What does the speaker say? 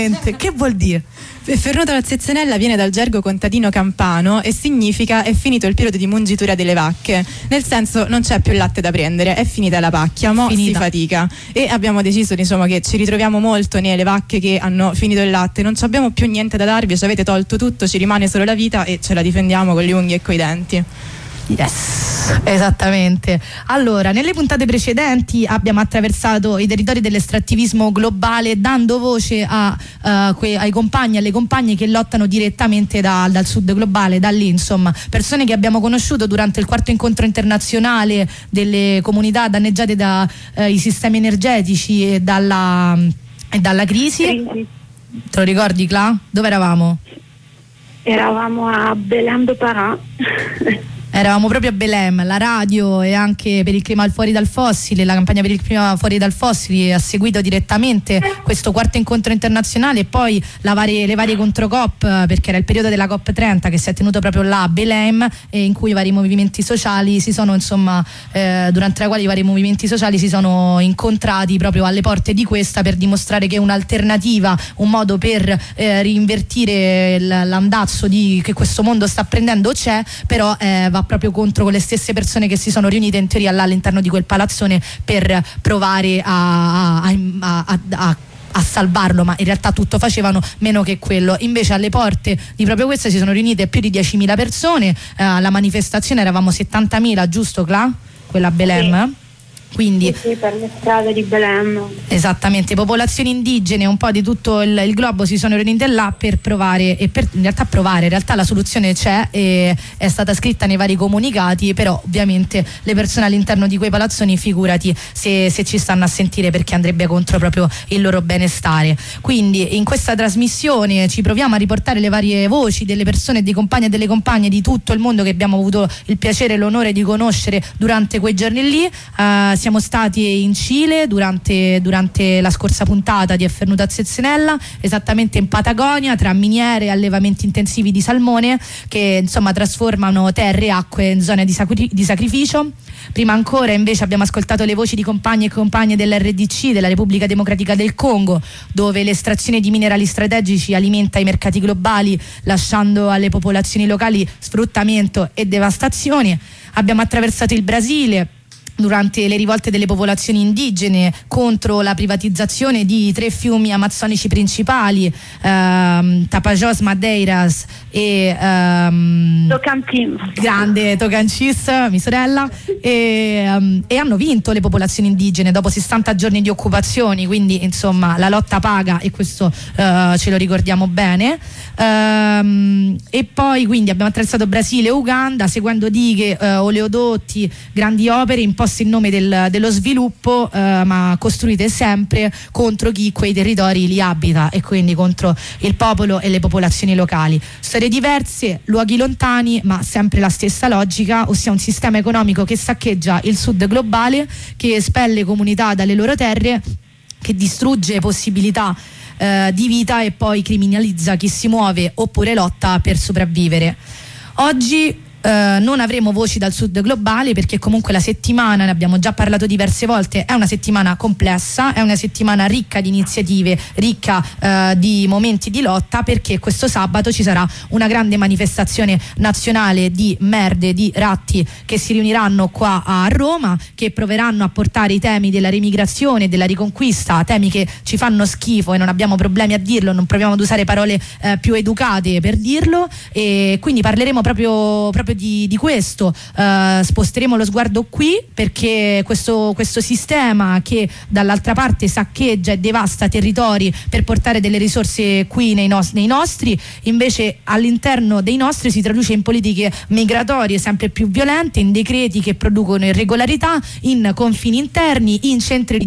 Che vuol dire? Fernuto alla Zezzanella viene dal gergo contadino campano e significa è finito il periodo di mungitura delle vacche, nel senso non c'è più latte da prendere, è finita la pacchia, mo si fatica, e abbiamo deciso insomma che ci ritroviamo molto nelle vacche che hanno finito il latte, non abbiamo più niente da darvi, ci avete tolto tutto, ci rimane solo la vita e ce la difendiamo con le unghie e coi denti. Yes, esattamente. Allora, nelle puntate precedenti abbiamo attraversato i territori dell'estrattivismo globale, dando voce ai compagni e alle compagne che lottano direttamente dal sud globale, da lì, insomma, persone che abbiamo conosciuto durante il quarto incontro internazionale delle comunità danneggiate dai sistemi energetici e dalla crisi. Te lo ricordi, Cla? Dove eravamo? Eravamo a Belém do Pará. Eravamo proprio a Belém, la radio e anche per il clima fuori dal fossile, la campagna per il clima fuori dal fossile ha seguito direttamente questo quarto incontro internazionale e poi le varie controcop, perché era il periodo della COP30 che si è tenuto proprio là a Belém e in cui i vari movimenti sociali si sono durante la quale i vari movimenti sociali si sono incontrati proprio alle porte di questa per dimostrare che un'alternativa, un modo per rinvertire l'andazzo che questo mondo sta prendendo c'è, però va proprio contro le stesse persone che si sono riunite in teoria là all'interno di quel palazzone per provare a salvarlo, ma in realtà tutto facevano meno che quello. Invece alle porte di proprio questa si sono riunite più di 10.000 persone, alla manifestazione eravamo 70.000, giusto Cla? Quella a Belém? Sì. Quindi sì, per le strade di Belém. Esattamente, popolazioni indigene un po' di tutto il globo si sono riunite là per provare in realtà la soluzione c'è e è stata scritta nei vari comunicati, però ovviamente le persone all'interno di quei palazzoni figurati se ci stanno a sentire, perché andrebbe contro proprio il loro benestare. Quindi in questa trasmissione ci proviamo a riportare le varie voci delle persone e dei compagni e delle compagne di tutto il mondo che abbiamo avuto il piacere e l'onore di conoscere durante quei giorni lì. Siamo stati in Cile durante la scorsa puntata di Fernuto a Zezzanella, esattamente in Patagonia, tra miniere e allevamenti intensivi di salmone che insomma trasformano terre e acque in zone di sacrificio. Prima ancora invece abbiamo ascoltato le voci di compagni e compagne dell'RDC, della Repubblica Democratica del Congo, dove l'estrazione di minerali strategici alimenta i mercati globali, lasciando alle popolazioni locali sfruttamento e devastazione. Abbiamo attraversato il Brasile durante le rivolte delle popolazioni indigene contro la privatizzazione di 3 fiumi amazzonici principali, Tapajós, Madeiras e Tocantins. Grande Tocantins, mia sorella, e hanno vinto le popolazioni indigene dopo 60 giorni di occupazioni, quindi insomma la lotta paga e questo ce lo ricordiamo bene. E poi quindi abbiamo attraversato Brasile e Uganda, seguendo dighe, oleodotti, grandi opere imposte in nome dello sviluppo, ma costruite sempre contro chi quei territori li abita e quindi contro il popolo e le popolazioni locali. Storie diverse, luoghi lontani, ma sempre la stessa logica, ossia un sistema economico che saccheggia il sud globale, che espelle comunità dalle loro terre, che distrugge possibilità di vita e poi criminalizza chi si muove oppure lotta per sopravvivere. Oggi non avremo voci dal sud globale perché comunque la settimana, ne abbiamo già parlato diverse volte, è una settimana complessa, è una settimana ricca di iniziative, ricca di momenti di lotta, perché questo sabato ci sarà una grande manifestazione nazionale di merde, di ratti che si riuniranno qua a Roma, che proveranno a portare i temi della remigrazione, della riconquista, temi che ci fanno schifo e non abbiamo problemi a dirlo, non proviamo ad usare parole più educate per dirlo, e quindi parleremo proprio di questo. Sposteremo lo sguardo qui perché questo sistema che dall'altra parte saccheggia e devasta territori per portare delle risorse qui nei nostri, invece all'interno dei nostri si traduce in politiche migratorie sempre più violente, in decreti che producono irregolarità, in confini interni, in centri di